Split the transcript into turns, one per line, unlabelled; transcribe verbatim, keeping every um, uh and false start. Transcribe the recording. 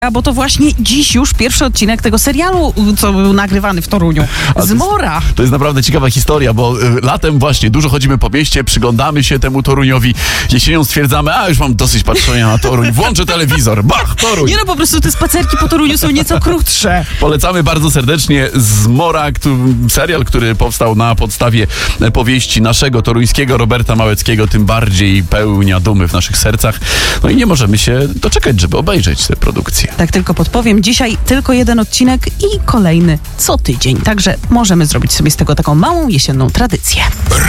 Bo to właśnie dziś już pierwszy odcinek tego serialu, co był nagrywany w Toruniu. Zmora!
To jest naprawdę ciekawa historia, bo y, latem właśnie dużo chodzimy po mieście, przyglądamy się temu Toruniowi. Jesienią stwierdzamy, a już mam dosyć patrzenia na Toruń. Włączę telewizor. Bach, Toruń!
Nie no, po prostu te spacerki po Toruniu są nieco krótsze.
Polecamy bardzo serdecznie Zmora, który, serial, który powstał na podstawie powieści naszego toruńskiego Roberta Małeckiego, tym bardziej pełnia dumy w naszych sercach. No i nie możemy się doczekać, żeby obejrzeć tę produkcję.
Tak tylko podpowiem, dzisiaj tylko jeden odcinek i kolejny co tydzień. Także możemy zrobić sobie z tego taką małą jesienną tradycję.